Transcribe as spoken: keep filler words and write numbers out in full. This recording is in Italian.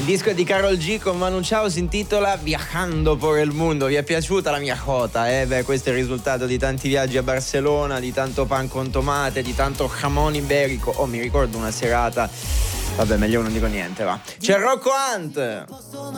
disco di Karol G con Manu Chao si intitola Viajando por el Mundo. Vi è piaciuta la mia jota? Eh beh, questo è il risultato di tanti viaggi a Barcellona, di tanto pan con tomate, di tanto jamon iberico. Oh, mi ricordo una serata. Vabbè, meglio non dico niente, va. C'è Rocco Hunt.